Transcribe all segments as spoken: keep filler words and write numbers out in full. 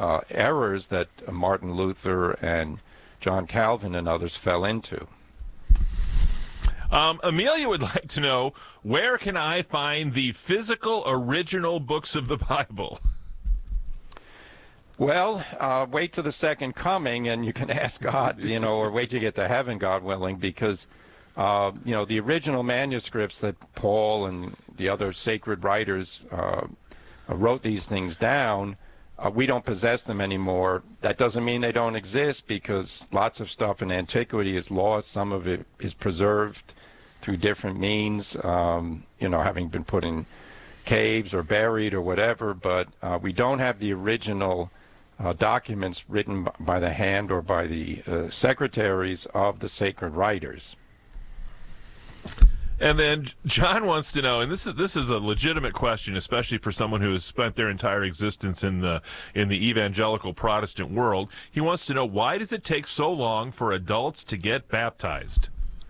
uh, errors that Martin Luther and John Calvin and others fell into. Um, Amelia would like to know, where can I find the physical original books of the Bible? Well, uh, wait till the second coming, and you can ask God, you know, or wait till you get to heaven, God willing, because, uh, you know, the original manuscripts that Paul and the other sacred writers uh, wrote these things down, uh, we don't possess them anymore. That doesn't mean they don't exist, because lots of stuff in antiquity is lost. Some of it is preserved through different means, um, you know, having been put in caves or buried or whatever, but uh, we don't have the original uh, documents written by the hand or by the uh, secretaries of the sacred writers. And then John wants to know, and this is this is a legitimate question, especially for someone who has spent their entire existence in the in the evangelical Protestant world. He wants to know, why does it take so long for adults to get baptized?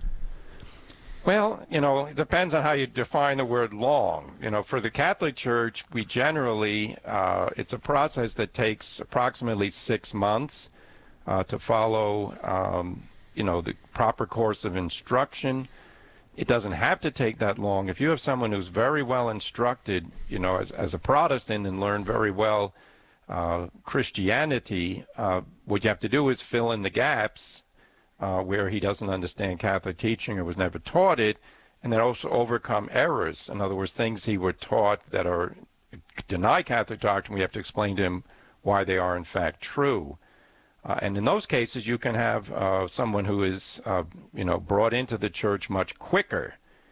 Well, you know, it depends on how you define the word long. You know, for the Catholic Church, we generally, uh, it's a process that takes approximately six months uh, to follow, um, you know, the proper course of instruction. It doesn't have to take that long. If you have someone who's very well instructed, you know, as, as a Protestant and learned very well uh, Christianity, uh, what you have to do is fill in the gaps Uh, where he doesn't understand Catholic teaching or was never taught it, and then also overcome errors. In other words, things he were taught that are deny Catholic doctrine, we have to explain to him why they are in fact true. Uh, and in those cases, you can have uh, someone who is, uh, you know, brought into the church much quicker.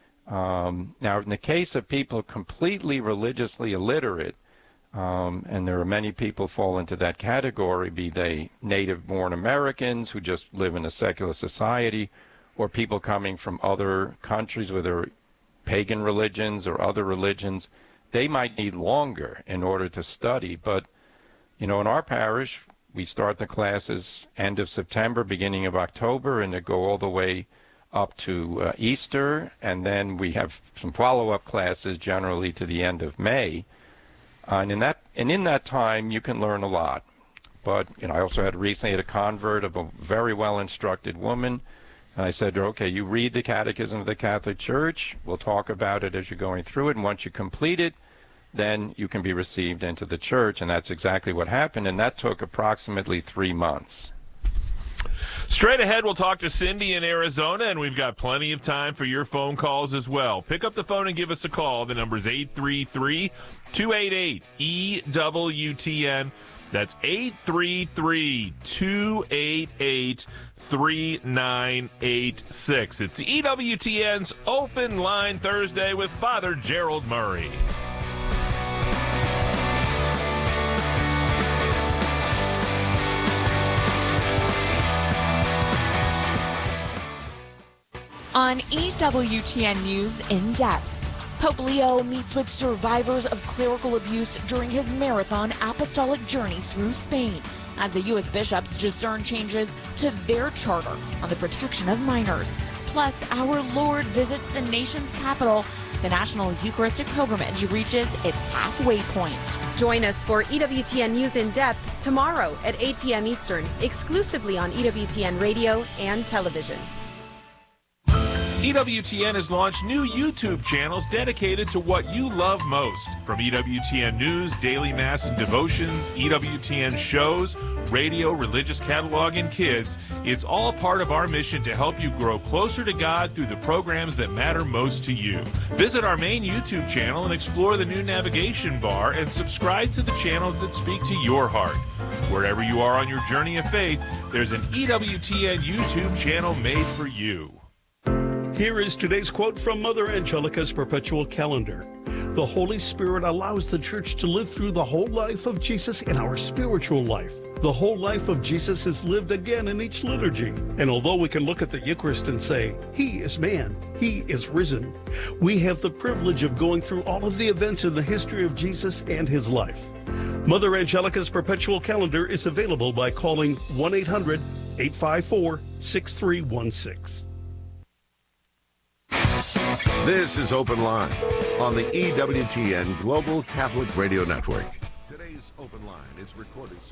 Um, now, in the case of people completely religiously illiterate, Um, and there are many people fall into that category, be they native-born Americans who just live in a secular society, or people coming from other countries with their pagan religions or other religions. They might need longer in order to study. But, you know, in our parish, we start the classes end of September, beginning of October, and they go all the way up to uh, Easter, and then we have some follow-up classes generally to the end of May. Uh, and in that and in that time, you can learn a lot. But you know, I also had recently had a convert of a very well-instructed woman, and I said to her, "Okay, you read the Catechism of the Catholic Church. We'll talk about it as you're going through it, and once you complete it, then you can be received into the church." And that's exactly what happened, and that took approximately three months. Straight ahead, we'll talk to Cindy in Arizona, and we've got plenty of time for your phone calls as well. Pick up the phone and give us a call. The number's eight three three, two eight eight, E W T N. That's eight three three, two eight eight, three nine eight six. It's E W T N's Open Line Thursday with Father Gerald Murray. On E W T N News In Depth, Pope Leo meets with survivors of clerical abuse during his marathon apostolic journey through Spain as the U S bishops discern changes to their charter on the protection of minors. Plus, our Lord visits the nation's capital. The National Eucharistic Pilgrimage reaches its halfway point. Join us for E W T N News In Depth tomorrow at eight p.m. Eastern, exclusively on E W T N Radio and television. E W T N has launched new YouTube channels dedicated to what you love most. From E W T N News, Daily Mass and Devotions, E W T N shows, radio, religious catalog, and kids, it's all part of our mission to help you grow closer to God through the programs that matter most to you. Visit our main YouTube channel and explore the new navigation bar and subscribe to the channels that speak to your heart. Wherever you are on your journey of faith, there's an E W T N YouTube channel made for you. Here is today's quote from Mother Angelica's Perpetual Calendar. The Holy Spirit allows the church to live through the whole life of Jesus in our spiritual life. The whole life of Jesus is lived again in each liturgy. And although we can look at the Eucharist and say, He is man, He is risen, we have the privilege of going through all of the events in the history of Jesus and His life. Mother Angelica's Perpetual Calendar is available by calling one eight hundred, eight five four, six three one six. This is Open Line on the E W T N Global Catholic Radio Network. Today's Open Line is recorded.